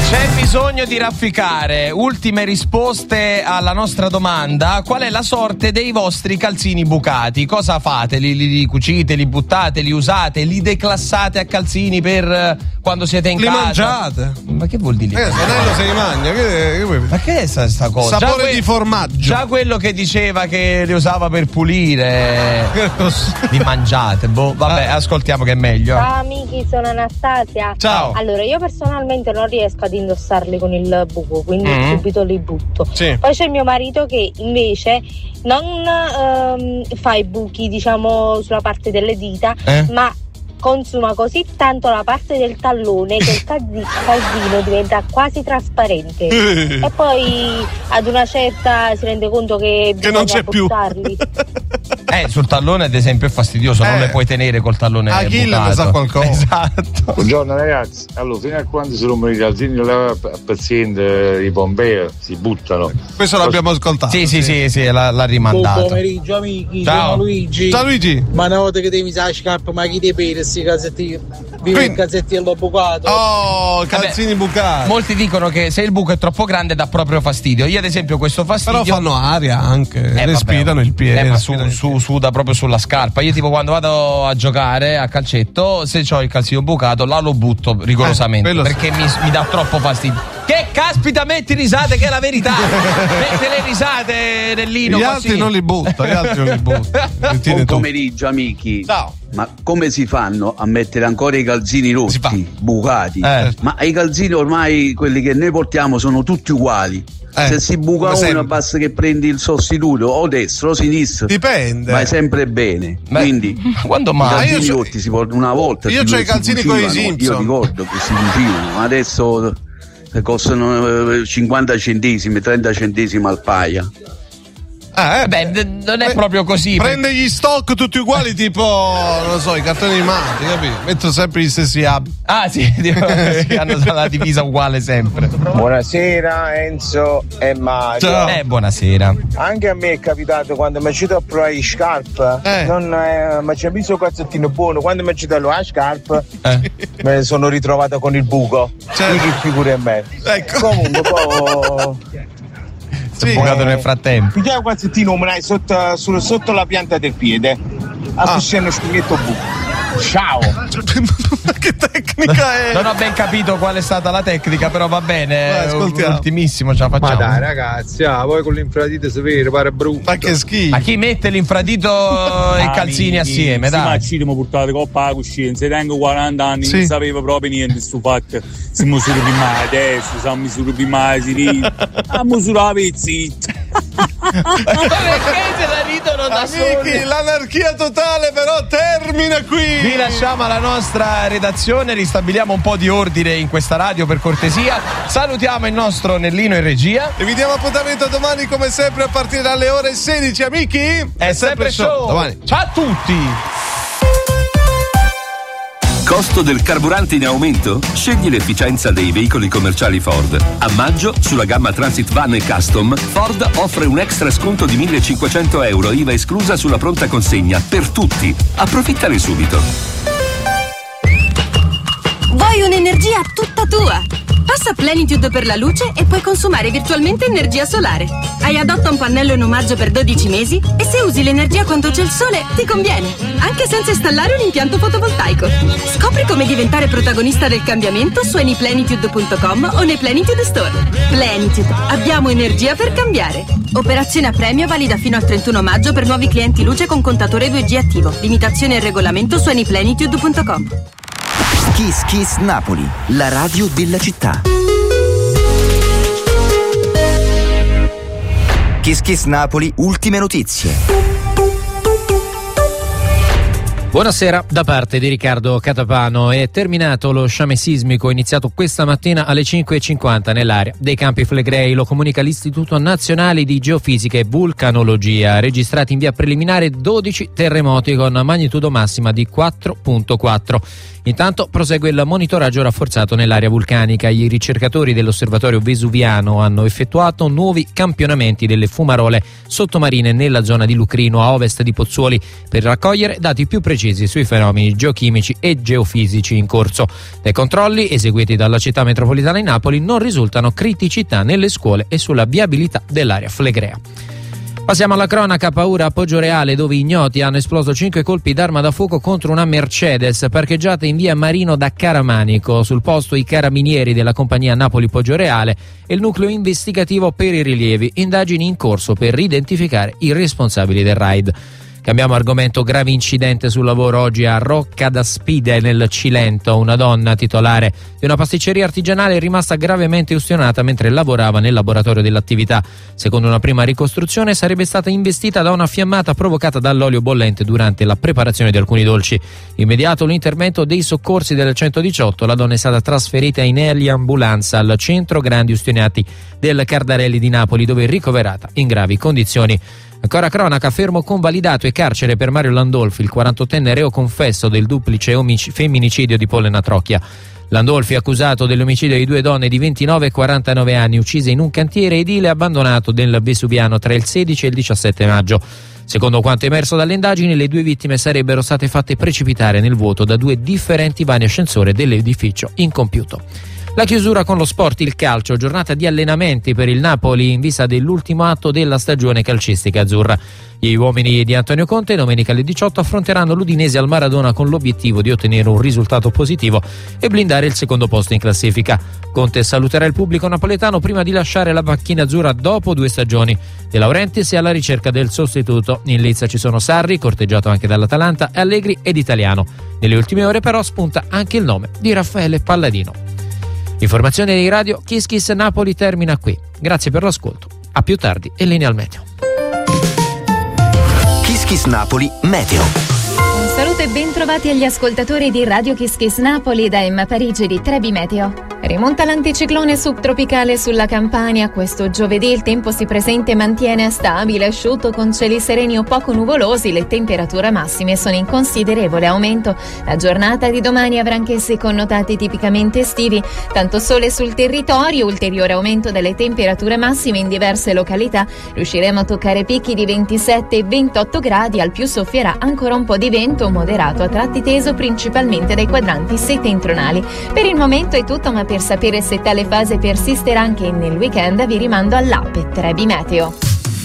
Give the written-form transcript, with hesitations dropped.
C'è bisogno di rafficare ultime risposte alla nostra domanda: qual è la sorte dei vostri calzini bucati? Cosa fate? Li cucite, li buttate, li usate, li declassate a calzini per quando siete in casa? Li mangiate? Ma che vuol dire? Adesso se li mangia. Ma che è sta cosa? Sapore di formaggio. Già quello che diceva che li usava per pulire. Li mangiate, vabbè, ascoltiamo che è meglio. Ciao amici, sono Anastasia. Ciao. Allora, io personalmente non riesco ad indossarli con il buco, quindi subito li butto. Sì. Poi c'è il mio marito che invece non fa i buchi, diciamo, sulla parte delle dita, ma consuma così tanto la parte del tallone che il calzino diventa quasi trasparente e poi ad una certa si rende conto che non c'è più. Sul tallone ad esempio è fastidioso, non le puoi tenere col tallone Achille bucato. ne sa qualcosa. Esatto. Buongiorno ragazzi, allora fino a quando si rompono i calzini al paziente di Pompeo si buttano. Questo l'abbiamo ascoltato. Sì, l'ha rimandato. Buon pomeriggio amici, Ciao. sono Luigi. Ciao Luigi. Ma una volta che devi usare la scarpa, ma chi ti perde questi calzettini? Vivo il calzettiello bucato. Oh, calzini bucati. Molti dicono che se il buco è troppo grande dà proprio fastidio. Io ad esempio questo fastidio. Però fanno aria anche, respirano il piede. Ma suda proprio sulla scarpa. Io tipo quando vado a giocare a calcetto, se ho il calzino bucato là lo butto rigorosamente perché mi dà troppo fastidio. Che caspita, metti risate che è la verità. Metti le risate nell'ino. Gli altri non li butto. Buon pomeriggio amici. Ciao. Ma come si fanno a mettere ancora i calzini rotti, bucati? Ma i calzini ormai quelli che noi portiamo sono tutti uguali. Se si buca uno basta che prendi il sostituto o destro o sinistro, dipende, vai sempre bene. Quindi quando mai? I calzini rotti si portano una volta. Io ho i calzini con i Simpson. Io ricordo che si cucivano, adesso costano 50 centesimi, 30 centesimi al paia. Non è proprio così. Prende gli stock tutti uguali, tipo, non lo so, i cartoni animati, capito? Metto sempre gli stessi abiti. Hanno la divisa uguale sempre. Buonasera Enzo e Mario. Ciao. Buonasera. Anche a me è capitato quando mi ci do a provare le scarpe, ma c'è bisogno un calzettino buono. Quando mi ci do la scarpa, me ne sono ritrovato con il buco. Quindi figura a me. Ecco. Comunque poi si è bucato nel frattempo. Pigliamo un calzettino, me l'hai sotto la pianta del piede. Così uno spighetto buco. Ciao. Che tecnica è? Non ho ben capito qual è stata la tecnica, però va bene. Ultimissimo, ce la facciamo. Ma dai ragazzi, voi con l'infradito severo pare brutto. Ma che schifo. Ma chi mette l'infradito e i calzini assieme? Dai. Ma ci siamo portati coppa la coscienza. Tengo 40 anni, non sapevo proprio niente su fatto. Si misura prima la testa, si misura prima la sinistra. A misura la pezzetta. Perché se la ridono da soli? L'anarchia totale però termina qui. Vi lasciamo alla nostra redazione, ristabiliamo un po' di ordine in questa radio per cortesia. Salutiamo il nostro Nellino in regia e vi diamo appuntamento domani come sempre a partire dalle ore 16, amici. È sempre show. Domani. Ciao a tutti. Costo del carburante in aumento? Scegli l'efficienza dei veicoli commerciali Ford. A maggio, sulla gamma Transit Van e Custom, Ford offre un extra sconto di €1.500, IVA esclusa sulla pronta consegna, per tutti. Approfittane subito. Vuoi un'energia tutta tua? Passa Plenitude per la luce e puoi consumare virtualmente energia solare. Hai adotta un pannello in omaggio per 12 mesi e se usi l'energia quando c'è il sole ti conviene, anche senza installare un impianto fotovoltaico. Scopri come diventare protagonista del cambiamento su anyplenitude.com o nei Plenitude Store. Plenitude, abbiamo energia per cambiare. Operazione a premio valida fino al 31 maggio per nuovi clienti luce con contatore 2G attivo. Limitazione e regolamento su anyplenitude.com. Kiss Kiss Napoli, la radio della città. Kiss Kiss Napoli, ultime notizie. Buonasera, da parte di Riccardo Catapano. È terminato lo sciame sismico iniziato questa mattina alle 5:50 nell'area dei Campi Flegrei. Lo comunica l'Istituto Nazionale di Geofisica e Vulcanologia. Registrati in via preliminare 12 terremoti con magnitudo massima di 4.4. Intanto prosegue il monitoraggio rafforzato nell'area vulcanica. I ricercatori dell'osservatorio vesuviano hanno effettuato nuovi campionamenti delle fumarole sottomarine nella zona di Lucrino a ovest di Pozzuoli per raccogliere dati più precisi sui fenomeni geochimici e geofisici in corso. Dai controlli eseguiti dalla città metropolitana di Napoli non risultano criticità nelle scuole e sulla viabilità dell'area flegrea. Passiamo alla cronaca. Paura a Poggioreale, dove ignoti hanno esploso 5 colpi d'arma da fuoco contro una Mercedes parcheggiata in via Marino da Caramanico. Sul posto i carabinieri della compagnia Napoli Poggioreale e il nucleo investigativo per i rilievi, indagini in corso per identificare i responsabili del raid. Cambiamo argomento. Grave incidente sul lavoro oggi a Rocca da Spide nel Cilento. Una donna titolare di una pasticceria artigianale è rimasta gravemente ustionata mentre lavorava nel laboratorio dell'attività. Secondo una prima ricostruzione sarebbe stata investita da una fiammata provocata dall'olio bollente durante la preparazione di alcuni dolci. Immediato l'intervento dei soccorsi del 118, la donna è stata trasferita in eliambulanza al centro grandi ustionati del Cardarelli di Napoli, dove è ricoverata in gravi condizioni. Ancora cronaca. Fermo convalidato e carcere per Mario Landolfi, il 48enne reo confesso del duplice femminicidio di Pollena Trocchia. Landolfi è accusato dell'omicidio di 2 donne di 29 e 49 anni uccise in un cantiere edile abbandonato del Vesuviano tra il 16 e il 17 maggio. Secondo quanto emerso dalle indagini, le 2 vittime sarebbero state fatte precipitare nel vuoto da 2 differenti vani ascensore dell'edificio incompiuto. La chiusura con lo sport, il calcio, giornata di allenamenti per il Napoli in vista dell'ultimo atto della stagione calcistica azzurra. Gli uomini di Antonio Conte domenica alle 18 affronteranno l'Udinese al Maradona con l'obiettivo di ottenere un risultato positivo e blindare il secondo posto in classifica. Conte saluterà il pubblico napoletano prima di lasciare la panchina azzurra dopo 2 stagioni. De Laurentiis è alla ricerca del sostituto. In lizza ci sono Sarri, corteggiato anche dall'Atalanta, e Allegri ed Italiano. Nelle ultime ore però spunta anche il nome di Raffaele Palladino. L'informazione di Radio Kiss Kiss Napoli termina qui. Grazie per l'ascolto. A più tardi e linea al meteo. Kiss Kiss Napoli Meteo. Un saluto e ben trovati agli ascoltatori di Radio Kiss Kiss Napoli da Emma Parigi di Trebi Meteo. Rimonta l'anticiclone subtropicale sulla Campania. Questo giovedì il tempo si presenta e mantiene stabile, asciutto con cieli sereni o poco nuvolosi. Le temperature massime sono in considerevole aumento. La giornata di domani avrà anch'essi connotati tipicamente estivi. Tanto sole sul territorio, ulteriore aumento delle temperature massime in diverse località. Riusciremo a toccare picchi di 27 e 28 gradi. Al più soffierà ancora un po' di vento moderato a tratti teso principalmente dai quadranti settentrionali. Per il momento è tutto, ma per sapere se tale fase persisterà anche nel weekend vi rimando all'app Trebi Meteo.